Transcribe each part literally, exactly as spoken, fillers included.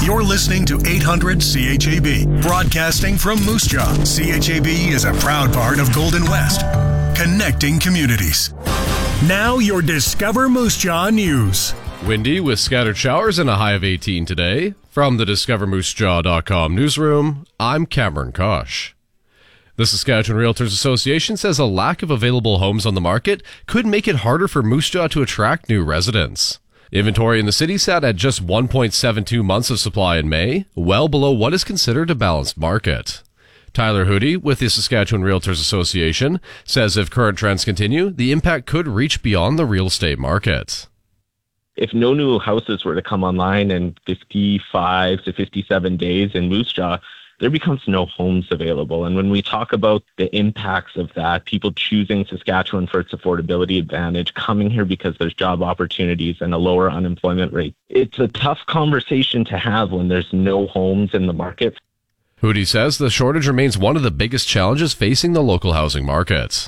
You're listening to eight hundred C H A B, broadcasting from Moose Jaw. C H A B is a proud part of Golden West, connecting communities. Now your Discover Moose Jaw news. Windy with scattered showers and a high of eighteen today. From the discover moose jaw dot com newsroom, I'm Cameron Kosh. The Saskatchewan Realtors Association says a lack of available homes on the market could make it harder for Moose Jaw to attract new residents. Inventory in the city sat at just one point seven two months of supply in May, well below what is considered a balanced market. Tyler Hoodie with the Saskatchewan Realtors Association says if current trends continue, the impact could reach beyond the real estate market. If no new houses were to come online in fifty-five to fifty-seven days in Moose Jaw, there becomes no homes available. And when we talk about the impacts of that, people choosing Saskatchewan for its affordability advantage, coming here because there's job opportunities and a lower unemployment rate, it's a tough conversation to have when there's no homes in the market. Hoodie says the shortage remains one of the biggest challenges facing the local housing market.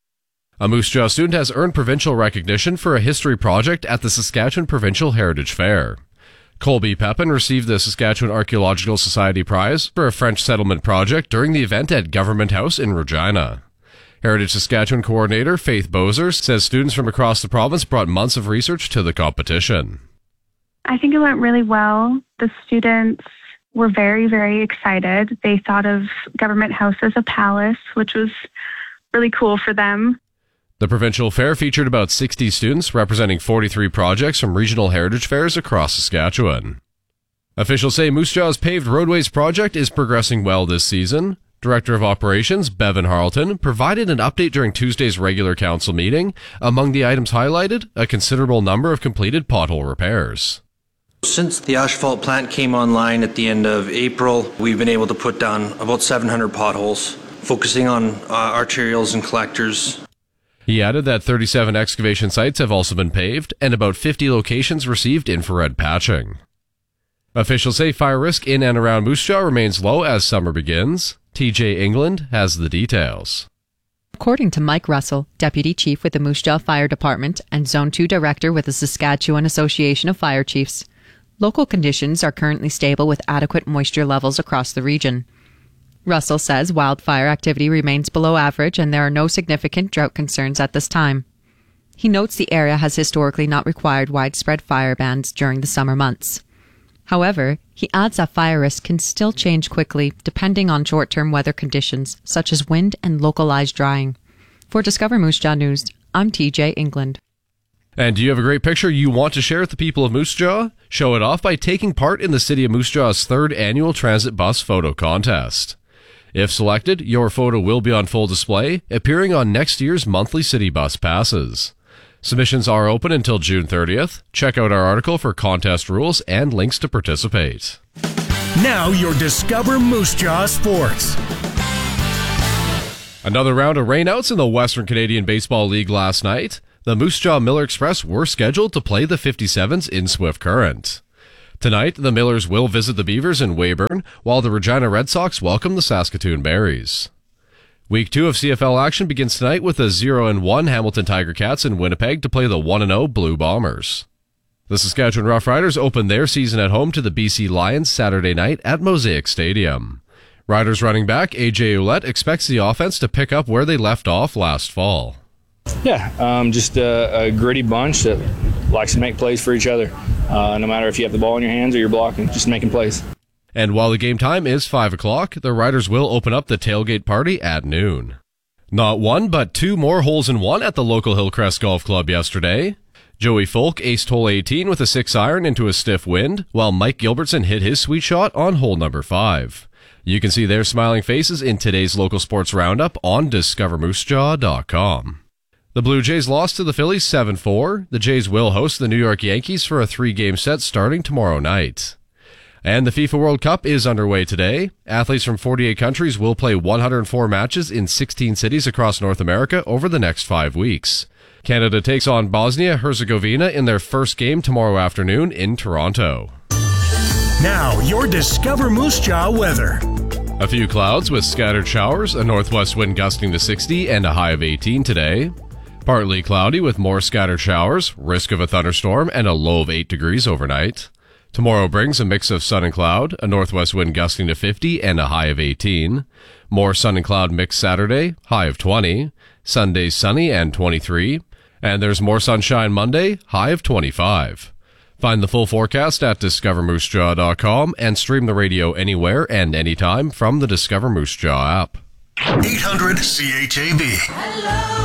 A Moose Jaw student has earned provincial recognition for a history project at the Saskatchewan Provincial Heritage Fair. Colby Pepin received the Saskatchewan Archaeological Society Prize for a French settlement project during the event at Government House in Regina. Heritage Saskatchewan coordinator Faith Bozer says students from across the province brought months of research to the competition. I think it went really well. The students were very, very excited. They thought of Government House as a palace, which was really cool for them. The provincial fair featured about sixty students representing forty-three projects from regional heritage fairs across Saskatchewan. Officials say Moose Jaw's paved roadways project is progressing well this season. Director of Operations Bevan Harleton provided an update during Tuesday's regular council meeting. Among the items highlighted, a considerable number of completed pothole repairs. Since the asphalt plant came online at the end of April, we've been able to put down about seven hundred potholes, focusing on uh, arterials and collectors. He added that thirty-seven excavation sites have also been paved, and about fifty locations received infrared patching. Officials say fire risk in and around Moose Jaw remains low as summer begins. T J England has the details. According to Mike Russell, Deputy Chief with the Moose Jaw Fire Department and Zone two Director with the Saskatchewan Association of Fire Chiefs, local conditions are currently stable with adequate moisture levels across the region. Russell says wildfire activity remains below average and there are no significant drought concerns at this time. He notes the area has historically not required widespread fire bans during the summer months. However, he adds that fire risk can still change quickly depending on short-term weather conditions such as wind and localized drying. For Discover Moose Jaw News, I'm T J England. And do you have a great picture you want to share with the people of Moose Jaw? Show it off by taking part in the City of Moose Jaw's third annual Transit Bus Photo Contest. If selected, your photo will be on full display, appearing on next year's monthly city bus passes. Submissions are open until June thirtieth. Check out our article for contest rules and links to participate. Now your Discover Moose Jaw Sports. Another round of rainouts in the Western Canadian Baseball League last night. The Moose Jaw Miller Express were scheduled to play the fifty-sevens in Swift Current. Tonight, the Millers will visit the Beavers in Weyburn, while the Regina Red Sox welcome the Saskatoon Berries. Week two of C F L action begins tonight with the zero and one Hamilton Tiger Cats in Winnipeg to play the one and oh Blue Bombers. The Saskatchewan Roughriders open their season at home to the B C Lions Saturday night at Mosaic Stadium. Riders running back A J Ouellette expects the offense to pick up where they left off last fall. Yeah, um, just a, a gritty bunch that likes to make plays for each other. Uh, no matter if you have the ball in your hands or you're blocking, just making plays. And while the game time is five o'clock, the Riders will open up the tailgate party at noon. Not one, but two more holes in one at the local Hillcrest Golf Club yesterday. Joey Folk aced hole eighteen with a six iron into a stiff wind, while Mike Gilbertson hit his sweet shot on hole number five. You can see their smiling faces in today's local sports roundup on discover moose jaw dot com. The Blue Jays lost to the Phillies seven four. The Jays will host the New York Yankees for a three-game set starting tomorrow night. And the FIFA World Cup is underway today. Athletes from forty-eight countries will play one hundred four matches in sixteen cities across North America over the next five weeks. Canada takes on Bosnia-Herzegovina in their first game tomorrow afternoon in Toronto. Now, your Discover Moose Jaw weather. A few clouds with scattered showers, a northwest wind gusting to sixty and a high of eighteen today. Partly cloudy with more scattered showers, risk of a thunderstorm, and a low of eight degrees overnight. Tomorrow brings a mix of sun and cloud, a northwest wind gusting to fifty and a high of eighteen. More sun and cloud mix Saturday, high of twenty. Sunday sunny and twenty-three. And there's more sunshine Monday, high of twenty-five. Find the full forecast at discover moose jaw dot com and stream the radio anywhere and anytime from the Discover Moose Jaw app. eight hundred C H A B. Hello.